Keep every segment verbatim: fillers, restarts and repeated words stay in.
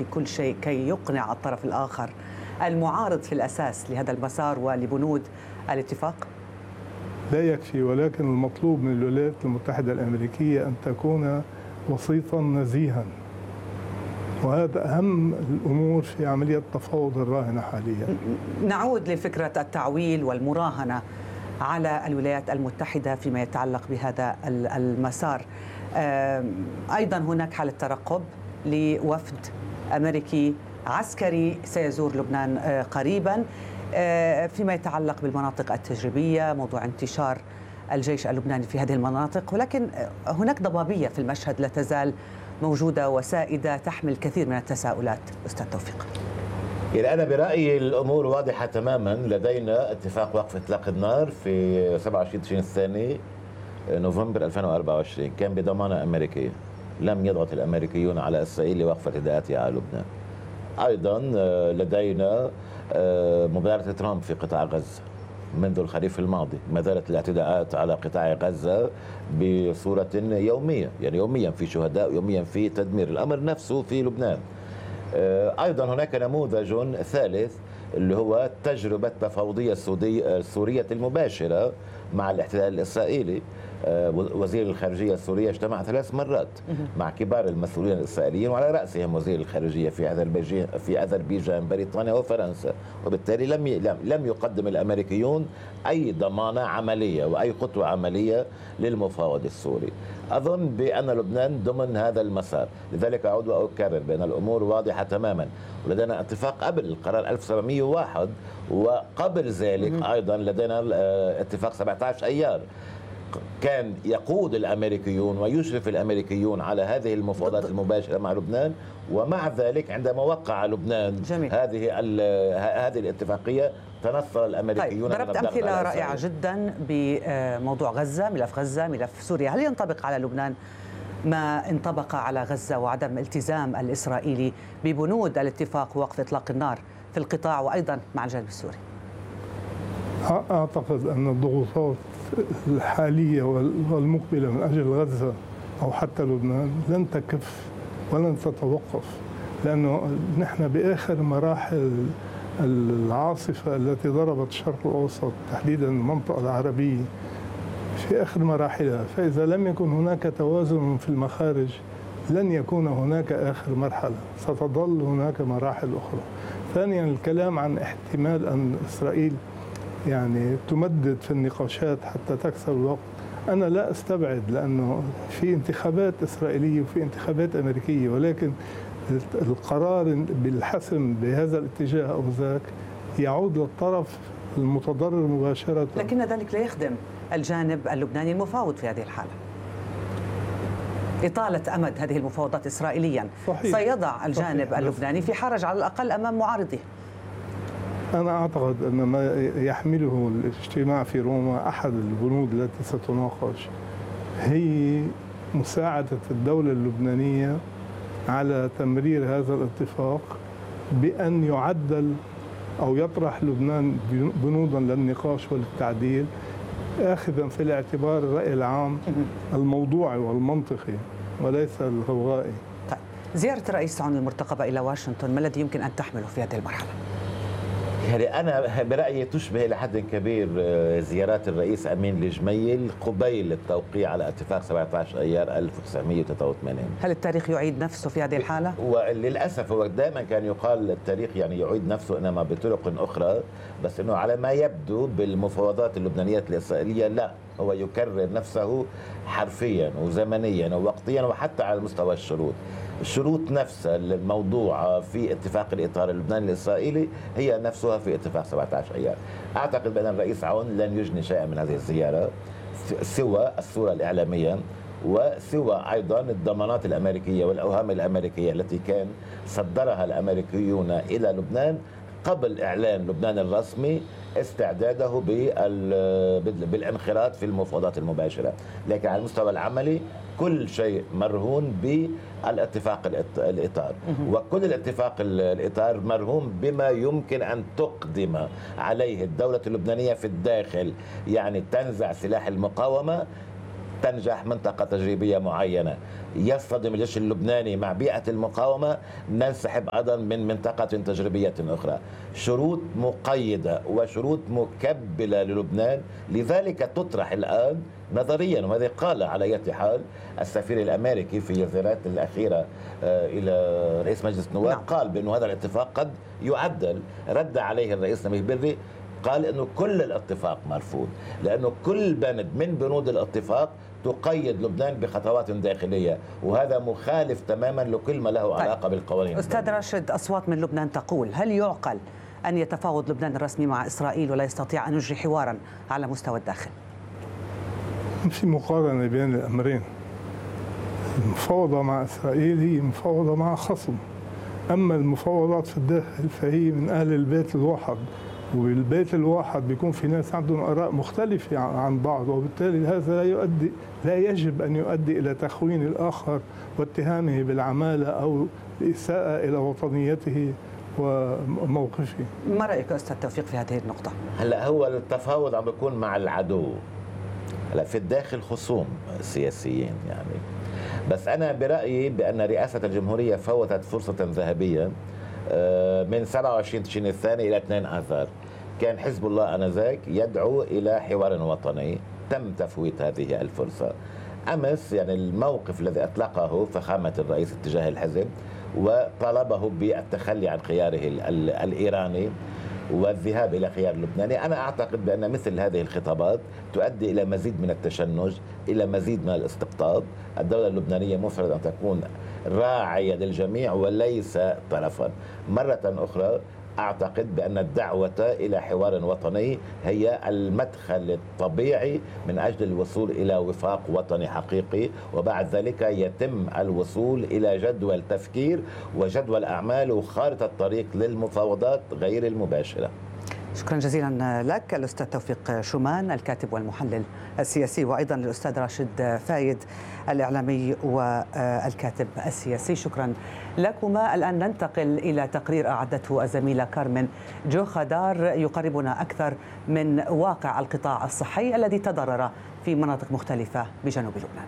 في كل شيء كي يقنع الطرف الآخر المعارض في الأساس لهذا المسار ولبنود الاتفاق؟ لا يكفي، ولكن المطلوب من الولايات المتحدة الأمريكية أن تكون وسيطا نزيها، وهذا أهم الأمور في عملية التفاوض الراهنة حاليا. نعود لفكرة التعويل والمراهنة على الولايات المتحدة فيما يتعلق بهذا المسار. أيضا هناك حالة ترقب لوفد أمريكي عسكري سيزور لبنان قريبا فيما يتعلق بالمناطق التجريبية، موضوع انتشار الجيش اللبناني في هذه المناطق، ولكن هناك ضبابية في المشهد لا تزال موجودة وسائدة تحمل كثير من التساؤلات. أستاذ توفيق. يعني أنا برأيي الأمور واضحة تماما. لدينا اتفاق وقف إطلاق النار في سبعة وعشرين تشرين الثاني نوفمبر ألفين وأربعة وعشرين، كان بضمانة أمريكية. لم يضغط الأمريكيون على إسرائيل لوقف اعتداءاتها على لبنان. أيضا لدينا مبادرة ترامب في قطاع غزة منذ الخريف الماضي. ما زالت الاعتداءات على قطاع غزة بصورة يومية، يعني يوميا في شهداء، يوميا في تدمير. الأمر نفسه في لبنان. أيضا هناك نموذج ثالث اللي هو تجربة التفاوضية السورية المباشرة مع الاحتلال الإسرائيلي. وزير الخارجية السورية اجتمع ثلاث مرات مع كبار المسؤولين الإسرائيليين، وعلى رأسهم وزير الخارجية في أذربيجان في أذربيجان بريطانيا وفرنسا. وبالتالي لم لم يقدم الأمريكيون أي ضمانة عملية وأي خطوة عملية للمفاوض السوري. أظن بأن لبنان ضمن هذا المسار. لذلك أعود وأكرر بأن الأمور واضحة تماما، ولدينا اتفاق قبل القرار ألف وسبعمئة وواحد، وقبل ذلك أيضا لدينا اتفاق سبعة عشر أيار كان يقود الأمريكيون ويشرف الأمريكيون على هذه المفاوضات المباشرة مع لبنان. ومع ذلك عندما وقع لبنان جميل. هذه هذه الاتفاقية تنصل الأمريكيون. طيب، ضربت أمثلة رائعة جدا بموضوع غزة، ملف غزة، ملف سوريا. هل ينطبق على لبنان ما انطبق على غزة وعدم التزام الإسرائيلي ببنود الاتفاق ووقف إطلاق النار في القطاع وأيضا مع الجانب السوري؟ أعتقد أن الضغوطات الحالية والمقبلة من أجل غزة أو حتى لبنان لن تكف ولن تتوقف، لأنه نحن بآخر مراحل العاصفة التي ضربت الشرق الأوسط تحديدا المنطقة العربية في آخر مراحلها. فإذا لم يكن هناك توازن في المخارج لن يكون هناك آخر مرحلة، ستظل هناك مراحل أخرى. ثانيا، الكلام عن احتمال أن إسرائيل يعني تمدد في النقاشات حتى تكسر الوقت، أنا لا أستبعد، لأنه في انتخابات إسرائيلية وفي انتخابات أمريكية، ولكن القرار بالحسم بهذا الاتجاه أو ذاك يعود للطرف المتضرر مباشرة. لكن ذلك لا يخدم الجانب اللبناني المفاوض في هذه الحالة. إطالة أمد هذه المفاوضات إسرائيليا صحيح. سيضع الجانب صحيح. اللبناني في حرج على الأقل أمام معارضه. أنا أعتقد أن ما يحمله الاجتماع في روما أحد البنود التي ستناقش هي مساعدة الدولة اللبنانية على تمرير هذا الاتفاق بأن يعدل أو يطرح لبنان بنودا للنقاش والتعديل، آخذا في الاعتبار الرأي العام الموضوعي والمنطقي وليس الغوغائي. طيب، زيارة الرئيس عون المرتقبة إلى واشنطن ما الذي يمكن أن تحمله في هذه المرحلة؟ يعني أنا برأيي تشبه إلى حد كبير زيارات الرئيس أمين الجميل قبيل التوقيع على اتفاق سبعة عشر أيار ألف وتسعمئة وثلاثة وثمانين. هل التاريخ يعيد نفسه في هذه الحالة؟ وللأسف هو دائما كان يقال التاريخ يعني يعيد نفسه إنما بطرق أخرى، بس إنه على ما يبدو بالمفاوضات اللبنانية الإسرائيلية لا، هو يكرر نفسه حرفيا وزمنيا ووقتيا وحتى على مستوى الشروط. الشروط نفسها الموضوعة في اتفاق الإطار اللبناني الإسرائيلي هي نفسها في اتفاق سبعة عشر أيار. أعتقد بأن الرئيس عون لن يجني شيئا من هذه الزيارة سوى الصورة الإعلامية وسوى أيضا الضمانات الأمريكية والأوهام الأمريكية التي كان صدرها الأمريكيون إلى لبنان قبل إعلان لبنان الرسمي استعداده بالانخراط في المفاوضات المباشرة. لكن على المستوى العملي كل شيء مرهون بالاتفاق الإطار، وكل الاتفاق الإطار مرهون بما يمكن أن تقدم عليه الدولة اللبنانية في الداخل، يعني تنزع سلاح المقاومة تنجح منطقة تجريبية معينة، يصطدم الجيش اللبناني مع بيئة المقاومة، ننسحب أيضا من منطقة تجريبية أخرى. شروط مقيدة وشروط مكبلة للبنان، لذلك تطرح الآن نظريا، وهذا قال على أي حال السفير الأمريكي في زيارته الأخيرة إلى رئيس مجلس النواب، قال بأن هذا الاتفاق قد يعدل. رد عليه الرئيس نبيه بري قال أنه كل الاتفاق مرفوض، لأنه كل بند من بنود الاتفاق تقيد لبنان بخطوات داخلية، وهذا مخالف تماما لكل ما له علاقة بالقوانين. أستاذ راشد، أصوات من لبنان تقول: هل يعقل أن يتفاوض لبنان الرسمي مع إسرائيل ولا يستطيع أن يجري حوارا على مستوى الداخل؟ في مقارنة بين الأمرين. المفاوضة مع إسرائيل هي مفاوضة مع خصم، أما المفاوضات في الداخل فهي من أهل البيت الواحد، والبيت الواحد بيكون في ناس عندهم آراء مختلفة عن بعض، وبالتالي هذا لا يؤدي لا يجب أن يؤدي إلى تخوين الآخر واتهامه بالعمالة أو الإساءة إلى وطنيته وموقفه. ما رأيك أستاذ توفيق في هذه النقطة؟ هلا هو التفاوض عم بيكون مع العدو، هلا في الداخل خصوم سياسيين يعني، بس أنا برأيي بأن رئاسة الجمهورية فوتت فرصة ذهبية. من سبعة وعشرين تشرين الثاني إلى اثنين آذار كان حزب الله آنذاك يدعو إلى حوار وطني، تم تفويت هذه الفرصة. أمس يعني الموقف الذي أطلقه فخامة الرئيس اتجاه الحزب وطالبه بالتخلي عن خياره الإيراني والذهاب إلى خيار اللبناني، أنا أعتقد بأن مثل هذه الخطابات تؤدي إلى مزيد من التشنج، إلى مزيد من الاستقطاب. الدولة اللبنانية مفروض أن تكون راعية للجميع وليس طرفا. مرة أخرى أعتقد بأن الدعوة إلى حوار وطني هي المدخل الطبيعي من أجل الوصول إلى وفاق وطني حقيقي، وبعد ذلك يتم الوصول إلى جدول تفكير وجدول أعمال وخارطة طريق للمفاوضات غير المباشرة. شكرا جزيلا لك الأستاذ توفيق شومان الكاتب والمحلل السياسي، وأيضا الأستاذ راشد فايد الإعلامي والكاتب السياسي. شكرا لكما. الآن ننتقل إلى تقرير أعدته الزميلة كارمن جوخدار يقربنا أكثر من واقع القطاع الصحي الذي تضرر في مناطق مختلفة بجنوب لبنان.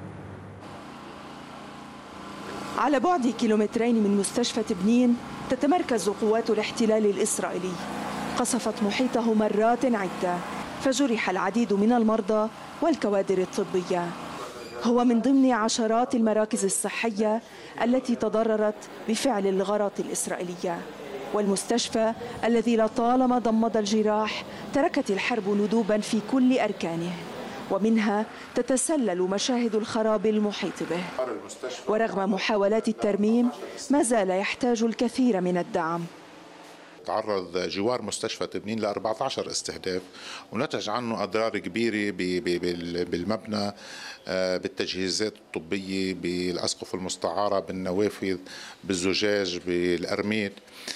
على بعد كيلومترين من مستشفى تبنين تتمركز قوات الاحتلال الإسرائيلي، قصفت محيطه مرات عدة، فجرح العديد من المرضى والكوادر الطبية. هو من ضمن عشرات المراكز الصحية التي تضررت بفعل الغارات الإسرائيلية، والمستشفى الذي لطالما ضمد الجراح تركت الحرب ندوبا في كل أركانه، ومنها تتسلل مشاهد الخراب المحيط به. ورغم محاولات الترميم ما زال يحتاج الكثير من الدعم. تعرض جوار مستشفى تبنين ل أربعة عشر استهداف، ونتج عنه أضرار كبيرة بالمبنى، بالتجهيزات الطبية، بالأسقف المستعارة، بالنوافذ، بالزجاج، بالأرميد.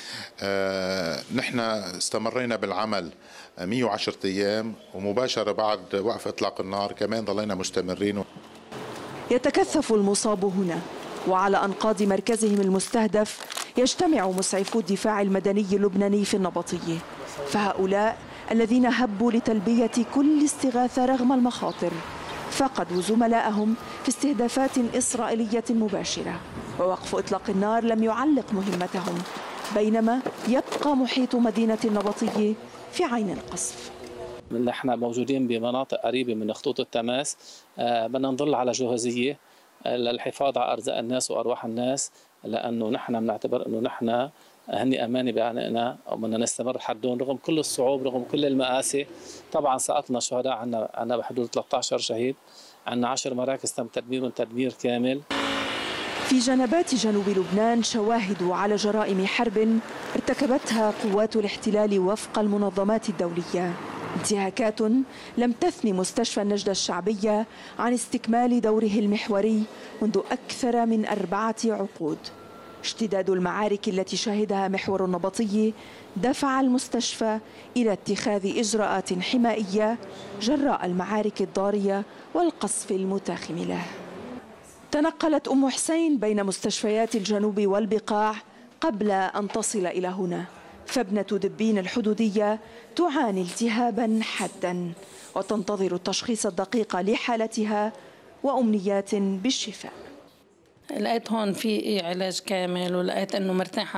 نحن استمرينا بالعمل مئة وعشرة أيام، ومباشرة بعد وقف إطلاق النار كمان ظلينا مستمرين. يتكثف المصاب هنا، وعلى أنقاض مركزهم المستهدف يجتمع مسعفو الدفاع المدني اللبناني في النبطية، فهؤلاء الذين هبوا لتلبية كل استغاثة رغم المخاطر فقدوا زملائهم في استهدافات إسرائيلية مباشرة، ووقف إطلاق النار لم يعلق مهمتهم، بينما يبقى محيط مدينة النبطية في عين القصف. نحن موجودين بمناطق قريبة من خطوط التماس، بدنا نضل على جهازية للحفاظ على أرزاق الناس وأرواح الناس، لأنه نحن بنعتبر أنه نحن هني أمانة بعنقنا وبدنا نستمر حدهم رغم كل الصعوب، رغم كل المآسي. طبعا سقطنا شهداء، عنا عنا بحدود ثلاثة عشر شهيد، عنا عشر مراكز تم تدميرهم تدمير كامل. في جنبات جنوب لبنان شواهد على جرائم حرب ارتكبتها قوات الاحتلال وفق المنظمات الدولية، انتهاكات لم تثني مستشفى النجدة الشعبية عن استكمال دوره المحوري منذ أكثر من أربعة عقود. اشتداد المعارك التي شهدها محور النبطية دفع المستشفى إلى اتخاذ إجراءات حمائية جراء المعارك الضارية والقصف المتاخم له. تنقلت أم حسين بين مستشفيات الجنوب والبقاع قبل أن تصل إلى هنا، فابنة دبين الحدودية تعاني التهابا حادا وتنتظر التشخيص الدقيق لحالتها وأمنيات بالشفاء. لقيت هون في علاج كامل ولقيت أنه مرتاحة